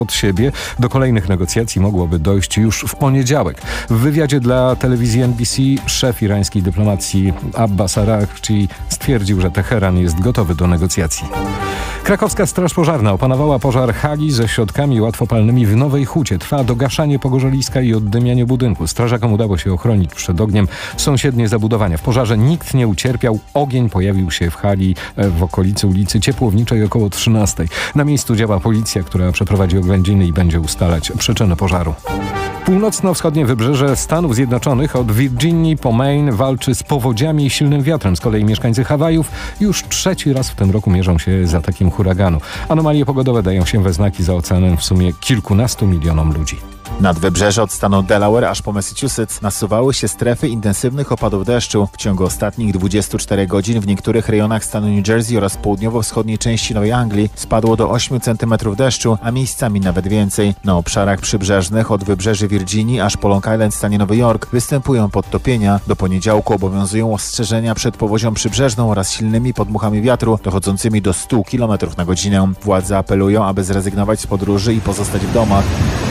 od siebie. Do kolejnych negocjacji mogłoby dojść już w poniedziałek. W wywiadzie dla telewizji NBC szef irańskiej dyplomacji Abbas Araghchi stwierdził, że Teheran jest gotowy do negocjacji. Krakowska Straż Pożarna opanowała pożar hali ze środkami łatwopalnymi w Nowej Hucie. Trwa dogaszanie pogorzeliska i oddymianie budynku. Strażakom udało się ochronić przed ogniem sąsiednie zabudowania. W pożarze nikt nie ucierpiał. Ogień pojawił się w hali w okolicy ulicy Ciepłowniczej około 13. Na miejscu działa policja, która przeprowadzi oględziny i będzie ustalać przyczynę pożaru. Północno-wschodnie wybrzeże Stanów Zjednoczonych od Virginii po Maine walczy z powodziami i silnym wiatrem. Z kolei mieszkańcy Hawajów już trzeci raz w tym roku mierzą się z atakiem huraganu. Anomalie pogodowe dają się we znaki za oceanem w sumie kilkunastu milionom ludzi. Nad wybrzeże od stanu Delaware aż po Massachusetts nasuwały się strefy intensywnych opadów deszczu. W ciągu ostatnich 24 godzin w niektórych rejonach stanu New Jersey oraz południowo-wschodniej części Nowej Anglii spadło do 8 cm deszczu, a miejscami nawet więcej. Na obszarach przybrzeżnych od wybrzeży Virginii aż po Long Island w stanie Nowy Jork występują podtopienia. Do poniedziałku obowiązują ostrzeżenia przed powodzią przybrzeżną oraz silnymi podmuchami wiatru dochodzącymi do 100 km na godzinę. Władze apelują, aby zrezygnować z podróży i pozostać w domach.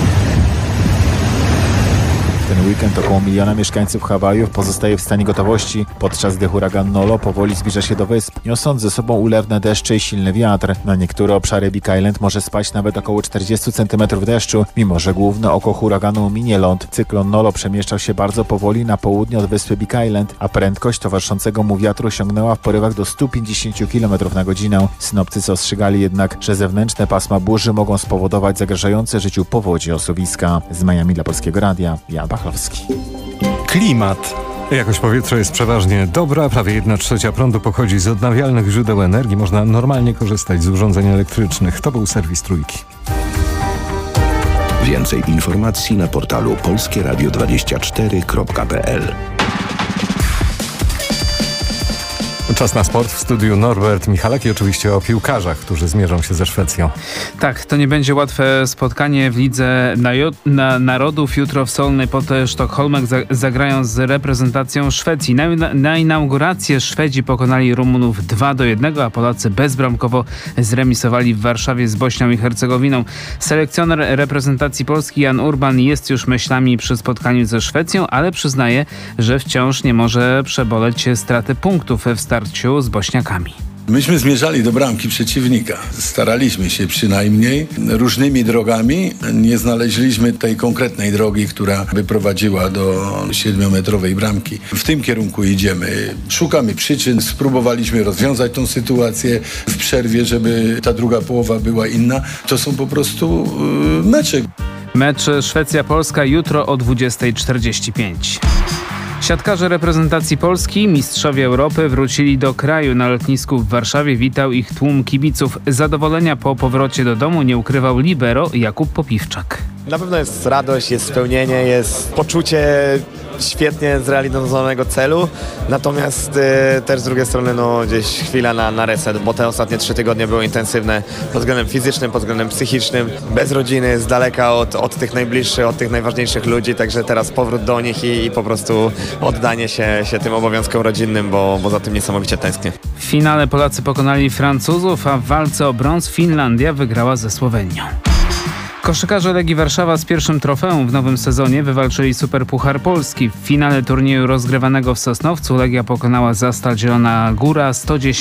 Ten weekend około 1 miliona mieszkańców Hawajów pozostaje w stanie gotowości, podczas gdy huragan Nolo powoli zbliża się do wysp, niosąc ze sobą ulewne deszcze i silny wiatr. Na niektóre obszary Big Island może spaść nawet około 40 cm deszczu, mimo że główne oko huraganu minie ląd. Cyklon Nolo przemieszczał się bardzo powoli na południe od wyspy Big Island, a prędkość towarzyszącego mu wiatru osiągnęła w porywach do 150 km na godzinę. Synoptycy ostrzegali jednak, że zewnętrzne pasma burzy mogą spowodować zagrażające życiu powodzi osuwiska. Z Miami dla Polskiego Radia, Jan Bachlowski. Klimat. Jakość powietrza jest przeważnie dobra, prawie 1/3 prądu pochodzi z odnawialnych źródeł energii. Można normalnie korzystać z urządzeń elektrycznych. To był serwis Trójki. Więcej informacji na portalu polskieradio24.pl. Czas na sport. W studiu Norbert Michalak i oczywiście o piłkarzach, którzy zmierzą się ze Szwecją. Tak, to nie będzie łatwe spotkanie w Lidze Narodów. Jutro w Solnej pod Sztokholmem zagrają z reprezentacją Szwecji. Na inaugurację Szwedzi pokonali Rumunów 2-1, a Polacy bezbramkowo zremisowali w Warszawie z Bośnią i Hercegowiną. Selekcjoner reprezentacji Polski Jan Urban jest już myślami przy spotkaniu ze Szwecją, ale przyznaje, że wciąż nie może przeboleć straty punktów w starciu z Bośniakami. Myśmy zmierzali do bramki przeciwnika. Staraliśmy się przynajmniej różnymi drogami. Nie znaleźliśmy tej konkretnej drogi, która by prowadziła do 7-metrowej bramki. W tym kierunku idziemy. Szukamy przyczyn. Spróbowaliśmy rozwiązać tą sytuację w przerwie, żeby ta druga połowa była inna. To są po prostu mecze. Mecz Szwecja-Polska jutro o 20:45. Siatkarze reprezentacji Polski, mistrzowie Europy, wrócili do kraju. Na lotnisku w Warszawie witał ich tłum kibiców. Zadowolenia po powrocie do domu nie ukrywał libero Jakub Popiwczak. Na pewno jest radość, jest spełnienie, jest poczucie świetnie zrealizowanego celu, natomiast też z drugiej strony gdzieś chwila na reset, bo te ostatnie 3 tygodnie były intensywne pod względem fizycznym, pod względem psychicznym, bez rodziny, z daleka od tych najbliższych, od tych najważniejszych ludzi, także teraz powrót do nich i po prostu oddanie się tym obowiązkom rodzinnym, bo za tym niesamowicie tęsknię. W finale Polacy pokonali Francuzów, a w walce o brąz Finlandia wygrała ze Słowenią. Koszykarze Legii Warszawa z pierwszym trofeum w nowym sezonie wywalczyli Superpuchar Polski. W finale turnieju rozgrywanego w Sosnowcu Legia pokonała Zastal Zielona Góra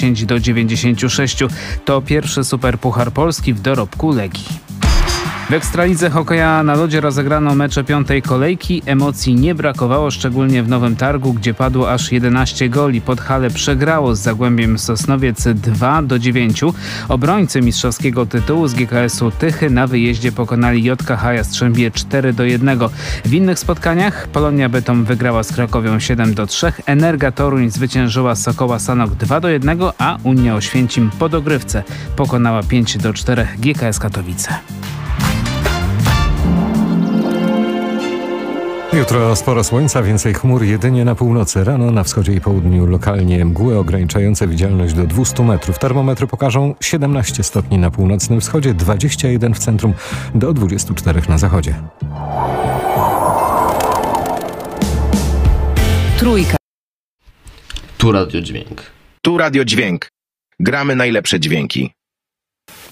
110-96. To pierwszy Superpuchar Polski w dorobku Legii. W Ekstralidze hokeja na lodzie rozegrano mecze 5. kolejki. Emocji nie brakowało, szczególnie w Nowym Targu, gdzie padło aż 11 goli. Podhale przegrało z Zagłębiem Sosnowiec 2-9. Obrońcy mistrzowskiego tytułu z GKS-u Tychy na wyjeździe pokonali JKH Jastrzębie 4-1. W innych spotkaniach Polonia Bytom wygrała z Krakowią 7-3. Energa Toruń zwyciężyła Sokoła Sanok 2-1, a Unia Oświęcim po dogrywce pokonała 5-4 GKS Katowice. Jutro sporo słońca, więcej chmur jedynie na północy. Rano na wschodzie i południu lokalnie mgły ograniczające widzialność do 200 metrów. Termometry pokażą 17 stopni na północnym wschodzie, 21 w centrum, do 24 na zachodzie. Trójka. Tu Radio Dźwięk. Tu Radio Dźwięk. Gramy najlepsze dźwięki.